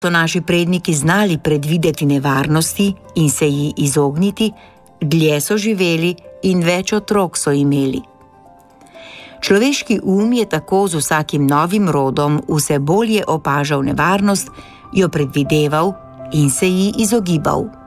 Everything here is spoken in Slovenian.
so naši predniki znali predvideti nevarnosti in se ji izogniti, dlje so živeli in več otrok so imeli. Človeški je tako z vsakim novim rodom vse bolje opažal nevarnost, jo predvideval in se ji izogibal.